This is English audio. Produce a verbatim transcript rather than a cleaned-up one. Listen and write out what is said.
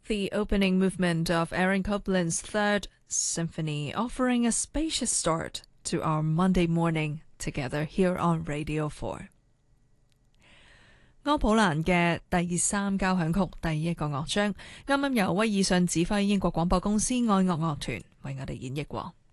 The opening movement of Aaron Copland's Third Symphony, offering a spacious start to our Monday morning together here on Radio four。 柯普蘭嘅第三交響曲第一個樂章，啱啱由威爾遜指揮英國廣播公司愛樂樂團為我哋演繹過。